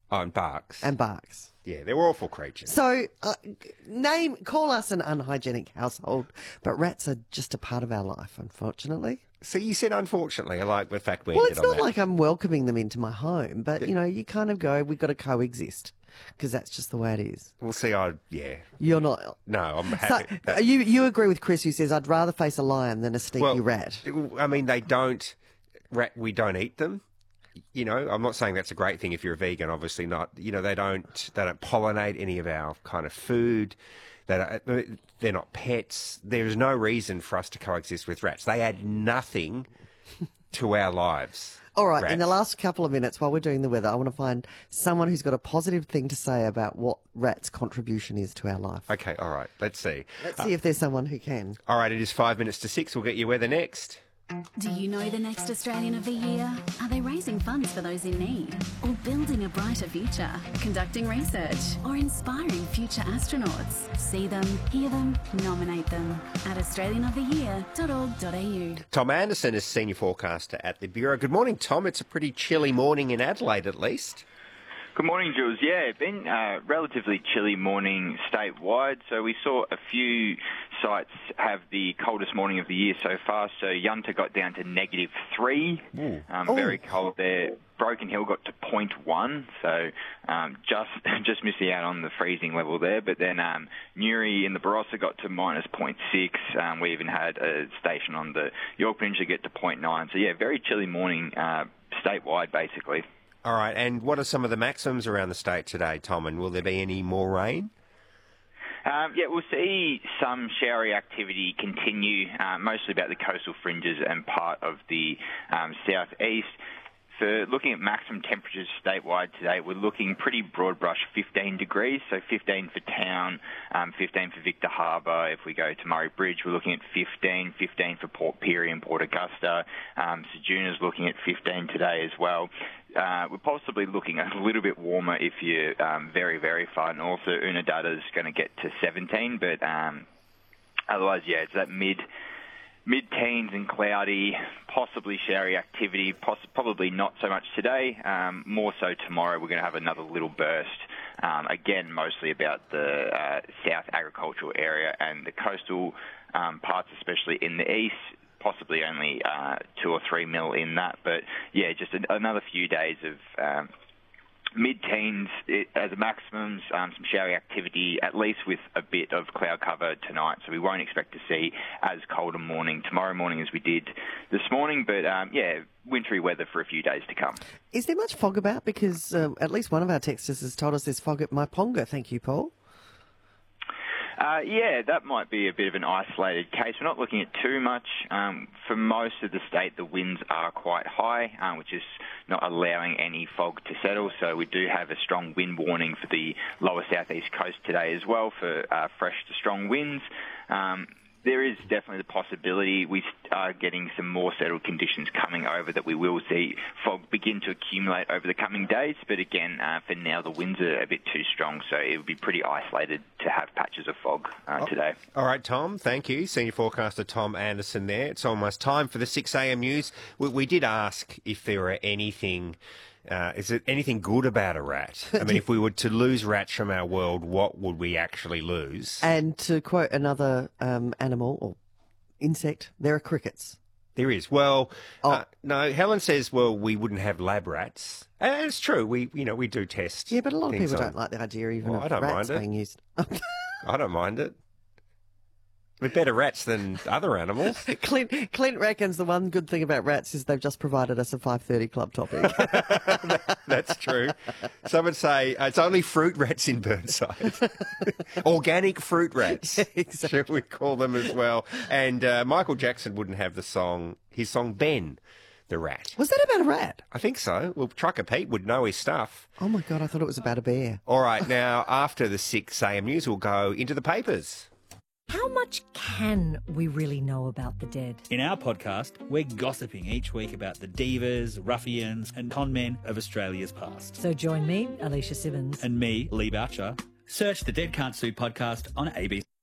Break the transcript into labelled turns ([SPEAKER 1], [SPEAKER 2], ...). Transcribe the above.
[SPEAKER 1] Oh, and barks.
[SPEAKER 2] and barks.
[SPEAKER 1] Yeah, they're awful creatures.
[SPEAKER 2] So, call us an unhygienic household, but rats are just a part of our life, unfortunately.
[SPEAKER 1] So you said unfortunately. I like the fact we
[SPEAKER 2] Well,
[SPEAKER 1] ended
[SPEAKER 2] it's
[SPEAKER 1] on
[SPEAKER 2] not
[SPEAKER 1] that.
[SPEAKER 2] like I'm welcoming them into my home, but, you kind of go, we've got to coexist, because that's just the way it is.
[SPEAKER 1] We'll see. Yeah.
[SPEAKER 2] You're not...
[SPEAKER 1] No, I'm
[SPEAKER 2] So,
[SPEAKER 1] happy.
[SPEAKER 2] you agree with Chris, who says, I'd rather face a lion than a sneaky rat.
[SPEAKER 1] I mean, we don't eat them. I'm not saying that's a great thing if you're a vegan, obviously not. They don't pollinate any of our kind of food. They're not pets. There's no reason for us to coexist with rats. They add nothing to our lives.
[SPEAKER 2] All right,
[SPEAKER 1] rats.
[SPEAKER 2] in the last couple of minutes while we're doing the weather, I want to find someone who's got a positive thing to say about what rats' contribution is to our life.
[SPEAKER 1] Okay, all right. Let's see.
[SPEAKER 2] Let's see if there's someone who can.
[SPEAKER 1] All right, it is 5 minutes to 6. We'll get you weather next.
[SPEAKER 3] Do you know the next Australian of the Year? Are they raising funds for those in need? Or building a brighter future? Conducting research? Or inspiring future astronauts? See them, hear them, nominate them at australianoftheyear.org.au.
[SPEAKER 1] Tom Anderson is senior forecaster at the Bureau. Good morning, Tom. It's a pretty chilly morning in Adelaide, at least.
[SPEAKER 4] Good morning, Jules. Yeah, it's been a relatively chilly morning statewide. So we saw a few sites have the coldest morning of the year so far. So Yunta got down to -3, very cold there. Broken Hill got to 0.1, so just missing out on the freezing level there. But then Newry in the Barossa got to -0.6. We even had a station on the York Peninsula get to 0.9. So yeah, very chilly morning statewide, basically.
[SPEAKER 1] All right, and what are some of the maximums around the state today, Tom, and will there be any more rain?
[SPEAKER 4] We'll see some showery activity continue, mostly about the coastal fringes and part of the southeast. For looking at maximum temperatures statewide today, we're looking pretty broad brush 15 degrees, so 15 for town, 15 for Victor Harbour. If we go to Murray Bridge, we're looking at 15 for Port Pirie and Port Augusta. Sejuna's looking at 15 today as well. We're possibly looking a little bit warmer if you're very, very far north. So Unadada's going to get to 17, but otherwise, yeah, it's that mid-teens and cloudy, possibly showery activity, probably not so much today, more so tomorrow. We're going to have another little burst, again, mostly about the south agricultural area and the coastal parts, especially in the east, possibly only 2 or 3 mil in that. But, yeah, just another few days of mid-teens as a maximum, some showery activity, at least with a bit of cloud cover tonight. So we won't expect to see as cold a morning tomorrow morning as we did this morning. But, wintry weather for a few days to come.
[SPEAKER 2] Is there much fog about? Because at least one of our texters has told us there's fog at Myponga. Thank you, Paul.
[SPEAKER 4] That might be a bit of an isolated case. We're not looking at too much. For most of the state, the winds are quite high, which is not allowing any fog to settle. So we do have a strong wind warning for the lower southeast coast today as well for fresh to strong winds. There is definitely the possibility we are getting some more settled conditions coming over that we will see fog begin to accumulate over the coming days. But again, for now, the winds are a bit too strong, so it would be pretty isolated to have patches of fog today.
[SPEAKER 1] All right, Tom, thank you. Senior forecaster Tom Anderson there. It's almost time for the 6 a.m. news. We did ask if there were anything... is it anything good about a rat? I mean, if we were to lose rats from our world, what would we actually lose?
[SPEAKER 2] And to quote another animal or insect, there are crickets.
[SPEAKER 1] There is. Well, no, Helen says, well, we wouldn't have lab rats. And it's true. We do test.
[SPEAKER 2] Yeah, but a lot of people
[SPEAKER 1] on...
[SPEAKER 2] don't like the idea even
[SPEAKER 1] I
[SPEAKER 2] of
[SPEAKER 1] don't
[SPEAKER 2] rats
[SPEAKER 1] mind
[SPEAKER 2] being used.
[SPEAKER 1] I don't mind it. We're better rats than other animals.
[SPEAKER 2] Clint reckons the one good thing about rats is they've just provided us a 5:30 club topic.
[SPEAKER 1] That's true. Some would say it's only fruit rats in Burnside. Organic fruit rats,
[SPEAKER 2] exactly.
[SPEAKER 1] Should we call them as well? And Michael Jackson wouldn't have his song Ben, the rat.
[SPEAKER 2] Was that about a rat?
[SPEAKER 1] I think so. Well, Trucker Pete would know his stuff.
[SPEAKER 2] Oh, my God, I thought it was about a bear.
[SPEAKER 1] All right, now, after the 6 a.m. news, we'll go into the papers.
[SPEAKER 5] How much can we really know about the dead?
[SPEAKER 6] In our podcast, we're gossiping each week about the divas, ruffians and con men of Australia's past.
[SPEAKER 5] So join me, Alicia Simmons.
[SPEAKER 6] And me, Lee Boucher. Search the Dead Can't Sue podcast on ABC.